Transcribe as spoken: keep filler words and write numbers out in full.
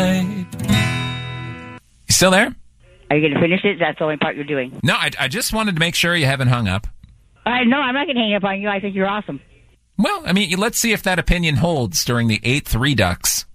You still there? Are you going to finish it? That's the only part you're doing. No, I, I just wanted to make sure you haven't hung up. I No, I'm not going to hang up on you. I think you're awesome. Well, I mean, let's see if that opinion holds during the eighth Redux.